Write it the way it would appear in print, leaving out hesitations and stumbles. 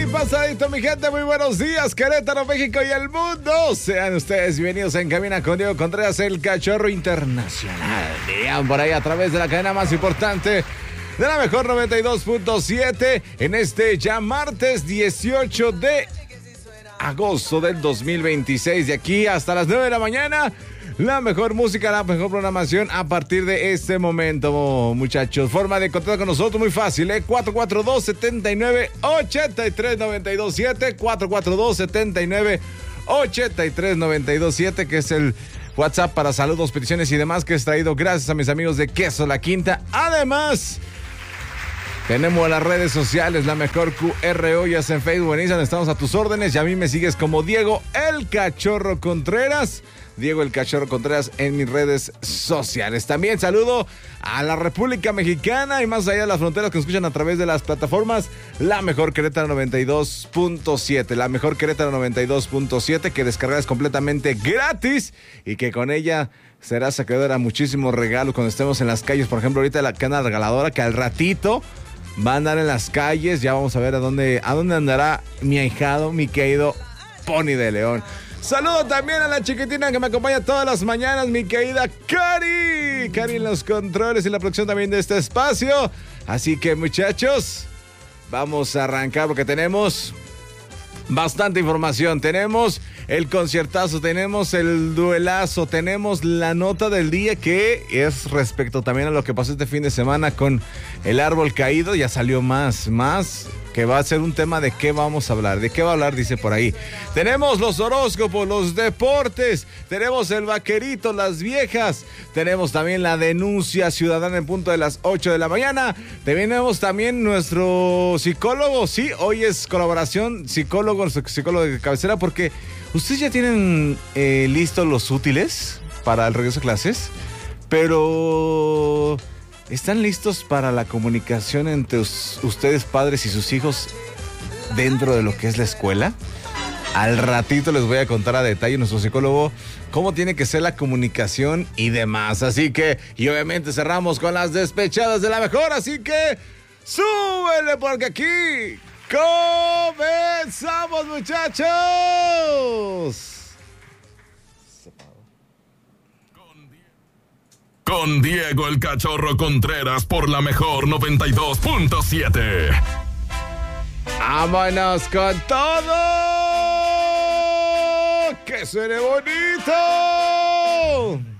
pasadito, mi gente, muy buenos días, Querétaro, México y el mundo. Sean ustedes bienvenidos en Cabina con Diego Contreras, el cachorro internacional. Digan por ahí a través de la cadena más importante de la mejor 92.7 en este ya martes 18 de agosto del 2026. De aquí hasta las 9 de la mañana, la mejor música, la mejor programación a partir de este momento, muchachos. Forma de contactar con nosotros muy fácil, 442-79-83-927, 442-79-83-927, que es el WhatsApp para saludos, peticiones y demás, que es traído gracias a mis amigos de Queso La Quinta. Además, tenemos las redes sociales, la mejor QRO, ya sea en Facebook, en Instagram, estamos a tus órdenes. Y a mí me sigues como Diego el Cachorro Contreras. Diego el Cachorro Contreras en mis redes sociales. También saludo a la República Mexicana y más allá de las fronteras que nos escuchan a través de las plataformas. La mejor Querétaro 92.7. La mejor Querétaro 92.7 que descargas completamente gratis y que con ella serás acreedor a muchísimos regalos cuando estemos en las calles. Por ejemplo, ahorita la cana regaladora que al ratito va a andar en las calles. Ya vamos a ver a dónde andará mi ahijado, mi querido Pony de León. Saludo también a la chiquitina que me acompaña todas las mañanas, mi querida Cari. Cari en los controles y la producción también de este espacio. Así que, muchachos, vamos a arrancar porque tenemos bastante información. Tenemos el conciertazo, tenemos el duelazo, tenemos la nota del día que es respecto también a lo que pasó este fin de semana con el árbol caído. Ya salió más, que va a ser un tema de qué vamos a hablar. ¿De qué va a hablar? Dice por ahí. Tenemos los horóscopos, los deportes, tenemos el vaquerito, las viejas, tenemos también la denuncia ciudadana en punto de las 8 de la mañana. Tenemos también nuestro psicólogo, sí, hoy es colaboración psicólogo de cabecera, porque ustedes ya tienen listos los útiles para el regreso a clases, pero ¿están listos para la comunicación entre ustedes, padres y sus hijos, dentro de lo que es la escuela? Al ratito les voy a contar a detalle nuestro psicólogo cómo tiene que ser la comunicación y demás. Así que, y obviamente cerramos con las despechadas de la mejor. Así que, súbele porque aquí comenzamos, muchachos. Con Diego el Cachorro Contreras por la mejor 92.7. ¡Vámonos con todo! ¡Que suene bonito!